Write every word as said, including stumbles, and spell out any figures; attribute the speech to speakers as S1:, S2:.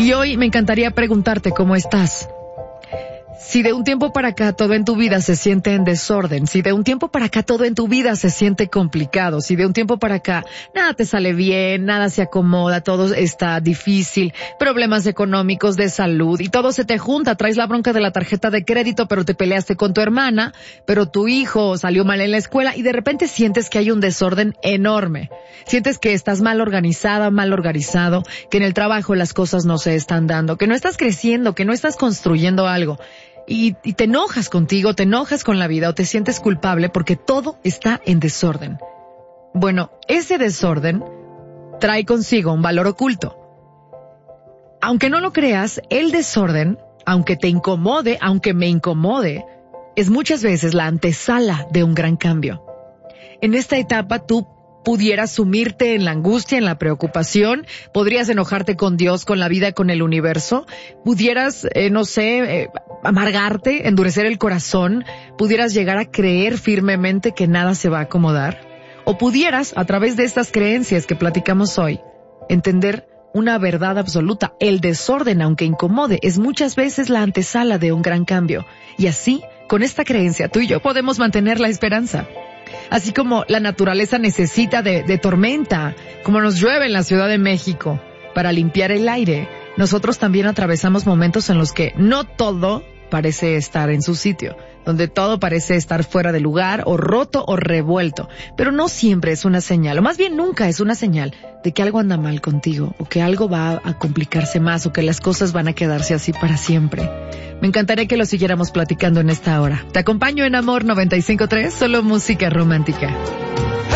S1: Y hoy me encantaría preguntarte cómo estás. Si de un tiempo para acá todo en tu vida se siente en desorden, si de un tiempo para acá todo en tu vida se siente complicado, si de un tiempo para acá nada te sale bien, nada se acomoda, todo está difícil, problemas económicos, de salud y todo se te junta, traes la bronca de la tarjeta de crédito, pero te peleaste con tu hermana, pero tu hijo salió mal en la escuela y de repente sientes que hay un desorden enorme. Sientes que estás mal organizada, mal organizado, que en el trabajo las cosas no se están dando, que no estás creciendo, que no estás construyendo algo. Y, y te enojas contigo, te enojas con la vida o te sientes culpable porque todo está en desorden. Bueno, ese desorden trae consigo un valor oculto. Aunque no lo creas, el desorden, aunque te incomode, aunque me incomode, es muchas veces la antesala de un gran cambio. En esta etapa tú pudieras sumirte en la angustia, en la preocupación, podrías enojarte con Dios, con la vida, con el universo, pudieras, eh, no sé, eh, amargarte, endurecer el corazón, pudieras llegar a creer firmemente que nada se va a acomodar, o pudieras, a través de estas creencias que platicamos hoy, entender una verdad absoluta. El desorden, aunque incomode, es muchas veces la antesala de un gran cambio, y así, con esta creencia, tú y yo podemos mantener la esperanza. Así como la naturaleza necesita de, de tormenta, como nos llueve en la Ciudad de México para limpiar el aire, nosotros también atravesamos momentos en los que no todo parece estar en su sitio, donde todo parece estar fuera de lugar o roto o revuelto, pero no siempre es una señal, o más bien nunca es una señal de que algo anda mal contigo, o que algo va a complicarse más, o que las cosas van a quedarse así para siempre. Me encantaría que lo siguiéramos platicando en esta hora. Te acompaño en Amor noventa y cinco punto tres, solo música romántica.